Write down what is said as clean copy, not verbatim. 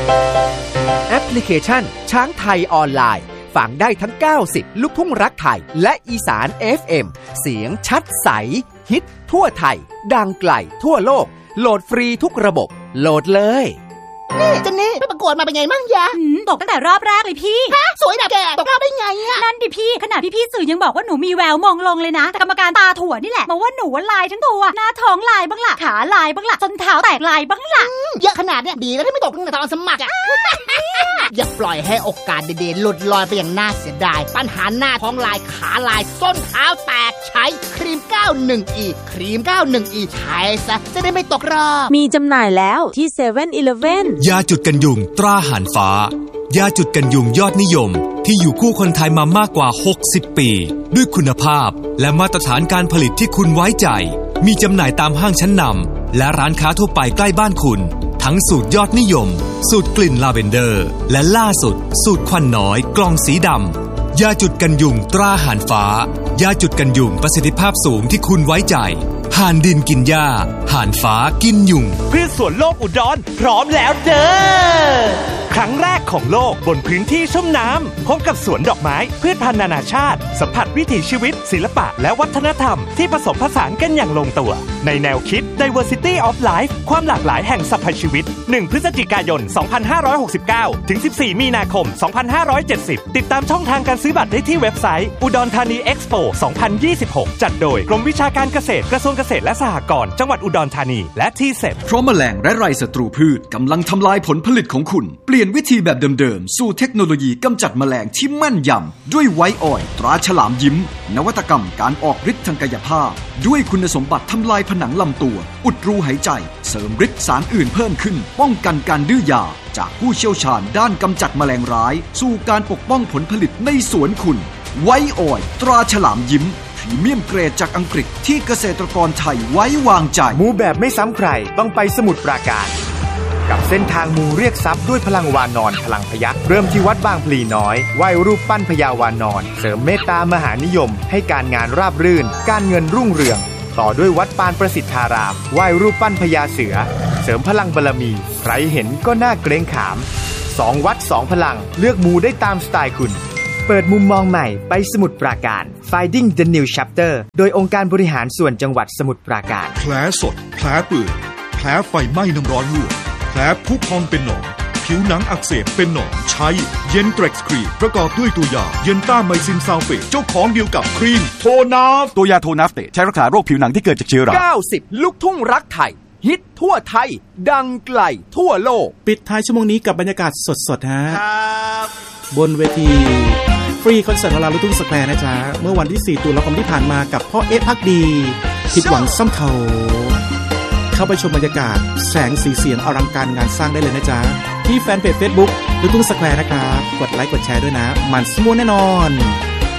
แอปพลิเคชันช้างไทยออนไลน์ฟังได้ทั้ง90ลูกทุ่งรักไทยและอีสาน FM เสียงชัดใสฮิตทั่วไทยดังไกลทั่วโลกโหลดฟรีทุกระบบโหลดเลยนี่จันนี่ไปประกวดมาเป็นไงมั่งยะตกตั้งแต่รอบแรกเลยพี่ฮะสวยแบบแกตกรอบได้ไงอะนั่นดิพี่ขนาดพี่สื่อยังบอกว่าหนูมีแววมองลงเลยนะแต่กรรมการตาถั่วนี่แหละบอกว่าหนูลายทั้งตัวหน้าท้องลายบ้างล่ะขาลายบ้างล่ะจนเท้าแตกลายบ้างล่ะเยอะขนาดเนี้ยดีแล้วที่ไม่ตกตั้งแต่ตอนสมัครอะอย่าปล่อยให้โอกาสเด่นๆหลุดลอยไปอย่างน่าเสียดายปัญหาหน้าท้องลายขาลายส้นเท้าแตกใช้ครีม 91E ครีม 91E ใช้ซะจะได้ไม่ตกรอบมีจำหน่ายแล้วที่ 7-Eleven ยาจุดกันยุงตราหานฟ้ายาจุดกันยุงยอดนิยมที่อยู่คู่คนไทยมามากกว่า60ปีด้วยคุณภาพและมาตรฐานการผลิตที่คุณไว้ใจมีจำหน่ายตามห้างชั้นนำและร้านค้าทั่วไปใกล้บ้านคุณทั้งสูตรยอดนิยมสูตรกลิ่นลาเวนเดอร์และล่าสุดสูตรควันน้อยกล่องสีดำยาจุดกันยุงตราหานฟ้ายาจุดกันยุงประสิทธิภาพสูงที่คุณไว้ใจห่านดินกินหญ้าห่านฟ้ากินยุงพืชสวนโลกอุดรพร้อมแล้วเด้อครั้งแรกของโลกบนพื้นที่ชุ่มน้ำพบกับสวนดอกไม้พืชพันธุ์นานาชาติสัมผัสวิถีชีวิตศิลปะและวัฒนธรรมที่ผสมผสานกันอย่างลงตัวในแนวคิด Diversity of Life ความหลากหลายแห่งสรรพชีวิต1พฤศจิกายน2569ถึง14มีนาคม2570ติดตามช่องทางการซื้อบัตรได้ที่เว็บไซต์อุดรธานีเอ็กซ์โป2026จัดโดยกรมวิชาการเกษตรกระทรวงเกษตรและสหกรณ์จังหวัดอุดรธานีและทีเซ็ตเพราะแมลงและไรศัตรูพืชกำลังทำลายผลผลิตของคุณเปลี่ยนวิธีแบบเดิมๆสู่เทคโนโลยีกำจัดแมลงที่แม่นยำด้วยไวท์ออยล์ตราฉลามยิ้มนวัตกรรมการออกฤทธิ์ทางกายภาพด้วยคุณสมบัติทำลายผนังลำตัวอุดรูหายใจเสริมฤทธิ์สารอื่นเพิ่มขึ้นป้องกันการดื้อยาจากผู้เชี่ยวชาญด้านกำจัดแมลงร้ายสู่การปกป้องผลผลิตในสวนคุณไวท์ออยล์ตราฉลามยิ้มพรีเมียมเกรดจากอังกฤษที่เกษตรกรไทยไว้วางใจมูแบบไม่ซ้ำใครต้องไปสมุทรปราการกับเส้นทางมูเรียกทรัพย์ด้วยพลังวานอนพลังพยัคฆ์เริ่มที่วัดบางพลีน้อยไหว้รูปปั้นพญาวานอนเสริมเมตตามหานิยมให้การงานราบรื่นการเงินรุ่งเรืองต่อด้วยวัดปานประสิทธารามไหว้รูปปั้นพญาเสือเสริมพลังบารมีใครเห็นก็น่าเกรงขาม2วัด2พลังเลือกมูได้ตามสไตล์คุณเปิดมุมมองใหม่ไปสมุทรปราการ Finding the New Chapter โดยองค์การบริหารส่วนจังหวัดสมุทรปราการแผลสดแผลเปื่อยแผลไฟไหม้น้ำร้อนลวกแผลพุพองเป็นหนองผิวหนังอักเสบเป็นหนองใช้เย็นเทร็กซ์ครีมประกอบด้วยตัวยาเย็นต้าไมซินซัลเฟตเจ้าของเดียวกับครีมโทนาฟตัวยาโทนาฟเตใช้รักษาโรคผิวหนังที่เกิดจากเชื้อรา 90ลูกทุ่งรักไทยฮิตทั่วไทยดังไกลทั่วโลกปิดท้ายชั่วโมงนี้กับบรรยากาศสดๆฮะบนเวทีฟรีคอนเสิร์ตของเราลูกทุ่งสแควร์นะจ๊ะเมื่อวันที่4ตุลาคมที่ผ่านมากับพ่อเอ๊ะภักดีผิดหวังซ้ำเขาเข้าไปชมบรรยากาศแสงสีเสียงอลังการงานสร้างได้เลยนะจ๊ะที่แฟนเพจ Facebook ลูกทุ่งสแควร์นะครับกดไลค์กดแชร์ด้วยนะมันสมูทแน่นอน